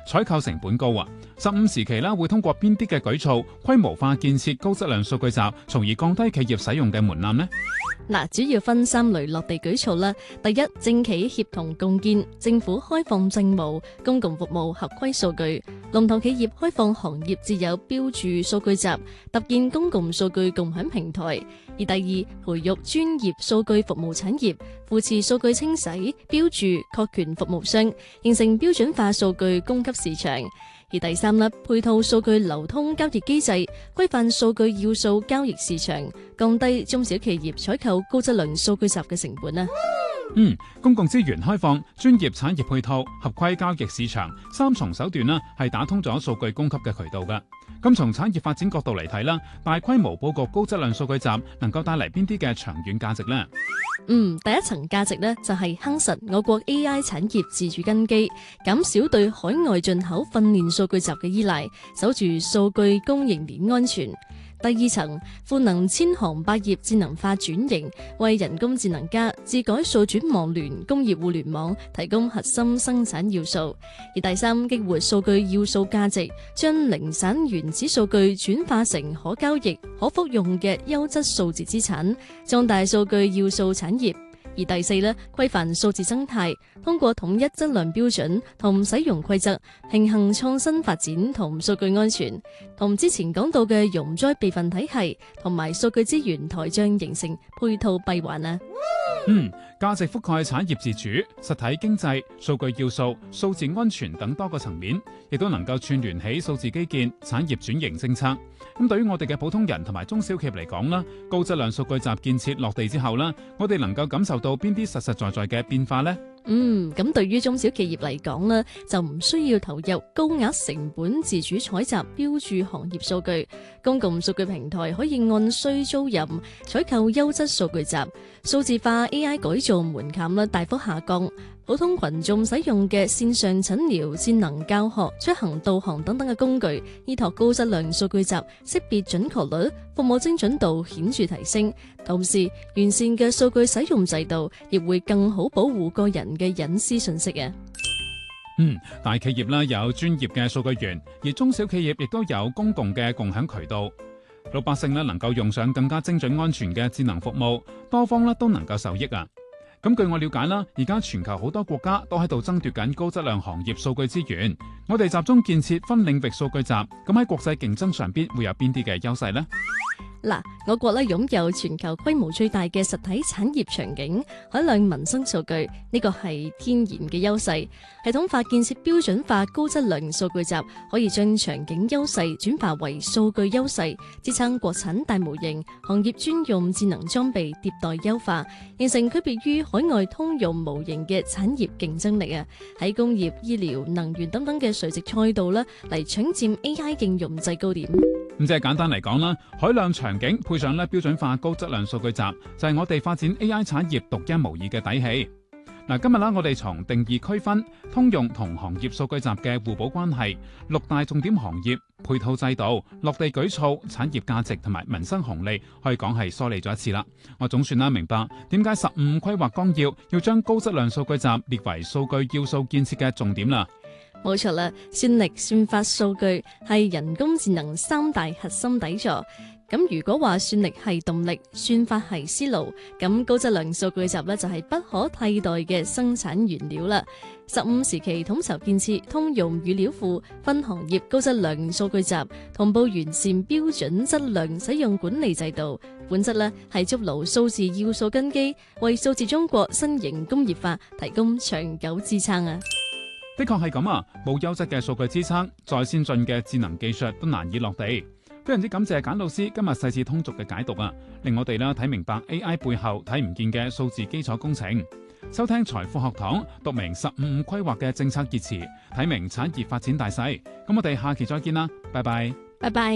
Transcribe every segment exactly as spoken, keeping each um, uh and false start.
採購成本高啊。十五時期啦，會通過邊啲嘅舉措規模化建設高質量數據集，從而降低企業使用嘅門檻呢？ 嗱，主要分三類落地舉措啦。第一，政企協同共建，政府開放政務、公共服務合規數據，龍頭企業開放行業自有標註數據集，搭建公共數據共享平台。而第二，培育專業數據服務產業，扶持數據清洗、標註、確權服務商，形成標準化數據供給市場。而第三粒，配套數據流通交易機制，規範數據要素交易市場，降低中小企業採購高質量數據集嘅成本啊。 嗯，公共資源開放、專業產業配套、合規交易市場三重手段啦，係打通咗數據供給嘅渠道噶。咁從產業發展角度嚟睇啦，大規模佈局高質量數據集能夠帶嚟邊啲嘅長遠價值呢？ 嗯，第一層價值呢，就係夯實我國 A I 產業自主根基，減少對海外進口訓練數據集嘅依賴，守住數據供應鏈安全。第二層，賦能千行百業智能化轉型，為人工智能加、智改數轉網聯、工業互聯網提供核心生產要素。而第三，激活數據要素價值，將零散原始數據轉化成可交易、可復用嘅優質數字資產，壯大數據要素產業。而第四呢，規範數字生態，通過統一質量標準同使用規則，平衡創新發展同數據安全，同之前講到嘅容災備份體系同埋數據資源台帳形成配套閉環啊。 嗯，價值覆蓋產業自主、實體經濟、數據要素、數字安全等多個層面，亦都能夠串聯起數字基建、產業轉型政策。咁對於我哋嘅普通人同埋中小企業嚟講啦，高質量數據集建設落地之後啦，我哋能夠感受到邊啲實實在在嘅變化呢？ 嗯，咁對於中小企業嚟講呢，就唔需要投入高額成本自主採集標註行業數據，公共數據平台可以按需租賃採購優質數據集，數字化 A I 改造門檻呢大幅下降。普通群眾使用嘅線上診療、智能教學、出行導航等等嘅工具，依託高質量數據集，識別準確率、服務精準度顯著提升。同時，完善嘅數據使用制度，亦會更好保護個人嘅隱私信息啊。 嗯，大企業啦有專業嘅數據源，而中小企業亦都有公共嘅共享渠道。老百姓咧能夠用上更加精準安全嘅智能服務，多方咧都能夠受益啊。咁據我了解啦，而家全球好多國家都喺度爭奪緊高質量行業數據資源。我哋集中建設分領域數據集，咁喺國際競爭上邊會有邊啲嘅優勢呢？ 嗱，我國咧擁有全球規模最大嘅實體產業場景，海量民生數據，呢個係天然嘅優勢。系統化建設標準化高質量數據集，可以將場景優勢轉化為數據優勢，支撐國產大模型、行業專用智能裝備迭代優化，形成區別於海外通用模型嘅產業競爭力啊！喺工業、醫療、能源等等嘅垂直賽道啦，嚟搶佔 A I 應用制高點。 咁即係簡單嚟講啦，海量場景配上咧標準化高質量數據集，就係我哋發展 A I 產業獨一無二嘅底氣。嗱，今日啦，我哋從定義區分通用同行業數據集嘅互補關係、六大重點行業、配套制度、落地舉措、產業價值同埋民生紅利，可以講係梳理咗一次啦。我總算啦明白點解十五規劃綱要要將高質量數據集列為數據要素建設嘅重點啦。 冇錯啦，算力、算法、數據係人工智能三大核心底座。咁如果話算力係動力，算法係思路，咁高質量數據集呢就係不可替代嘅生產原料啦。十五時期統籌建設通用語料庫，分行業高質量數據集，同步完善標準質量使用管理制度，本質呢係築牢數字要素根基，為數字中國新型工業化提供長久支撐啊！ 的確係咁啊，冇優質嘅數據支撐，再先進嘅智能技術都難以落地。非常之感謝簡老師今日細緻通俗嘅解讀啊，令我哋啦睇明白 A I 背後睇唔見嘅數字基礎工程。收聽財富學堂，讀明十五五規劃嘅政策熱詞，睇明產業發展大勢。咁我哋下期再見啦，拜拜， 拜拜。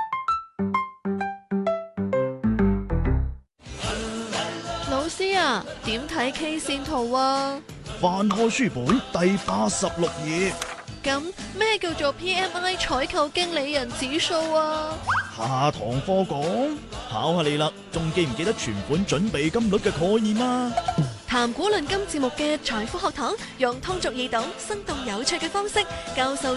老師啊，點睇 K 線圖啊？ 翻開書本第八十六頁。 咁咩叫做 P M I 採購經理人指數啊？ 下堂課講，考下你啦，仲記唔記得存款準備金率嘅概念啊？ 談股論金節目嘅財富學堂，用通俗易懂、生動有趣嘅方式教授